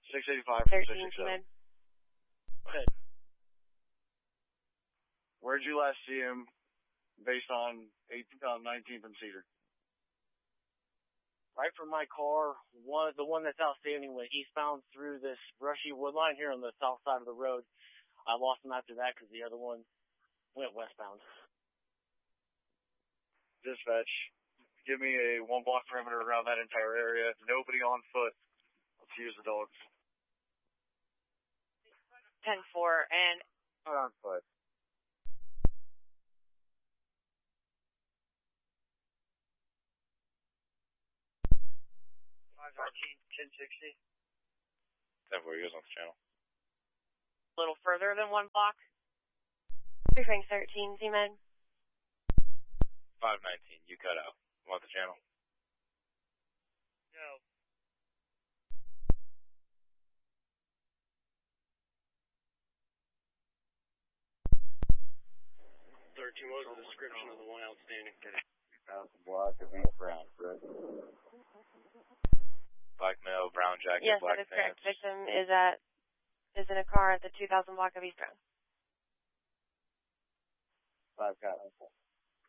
685 from 13, 667. Z-Man. Where'd you last see him based on 19th and Cedar? Right from my car, the one that's outstanding went eastbound through this brushy wood line here on the south side of the road. I lost him after that because the other one went westbound. Dispatch, give me a 1 block perimeter around that entire area. Nobody on foot. Let's use the dogs. 10-4 and... Not on foot. $1060. 10-4, he goes on the channel. A little further than 1 block. Frank 13, Z-Man. 519, you cut out. Want the channel? No. What was the description of the one outstanding? 2,000 block of East Brown, correct? Black male, brown jacket, yes, black that is pants. correct. Victim is in a car at the 2000 block of East Brown. 5 cops.